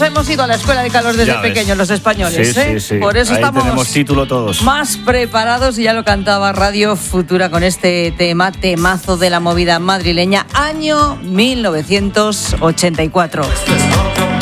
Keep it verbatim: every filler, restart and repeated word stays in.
hemos ido a la escuela de calor desde pequeños los españoles, sí, ¿eh? Sí, sí. Por eso ahí estamos tenemos título todos. más preparados, y ya lo cantaba Radio Futura con este tema, temazo de la movida madrileña, año mil novecientos ochenta y cuatro.